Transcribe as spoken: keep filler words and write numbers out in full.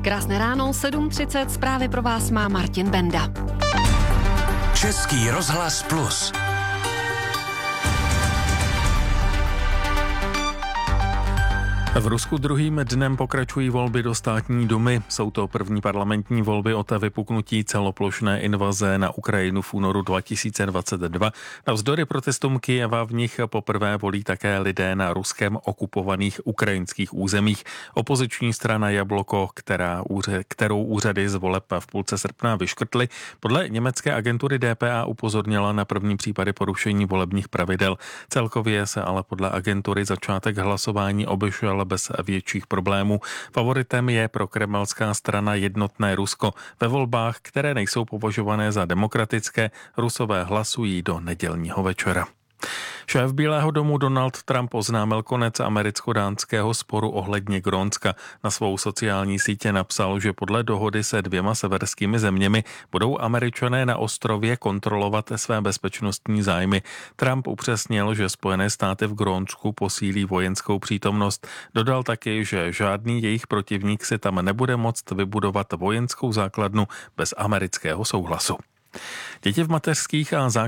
Krásné ráno, sedm třicet, zprávy pro vás má Martin Benda. Český rozhlas Plus. V Rusku druhým dnem pokračují volby do státní dumy. Jsou to první parlamentní volby od vypuknutí celoplošné invaze na Ukrajinu v únoru dva tisíce dvacet dva. Navzdory protestům Kyjeva v nich poprvé volí také lidé na ruskem okupovaných ukrajinských územích. Opoziční strana Jabloko, která, kterou úřady z voleb v půlce srpna vyškrtly, podle německé agentury D P A upozornila na první případy porušení volebních pravidel. Celkově se ale podle agentury začátek hlasování obešel bez větších problémů. Favoritem je prokremelská strana Jednotné Rusko. Ve volbách, které nejsou považované za demokratické, Rusové hlasují do nedělního večera. Šéf Bílého domu Donald Trump oznámil konec americko-dánského sporu ohledně Grónska. Na svou sociální sítě napsal, že podle dohody se dvěma severskými zeměmi budou Američané na ostrově kontrolovat své bezpečnostní zájmy. Trump upřesnil, že Spojené státy v Grónsku posílí vojenskou přítomnost. Dodal taky, že žádný jejich protivník si tam nebude moct vybudovat vojenskou základnu bez amerického souhlasu. Děti v mateřských a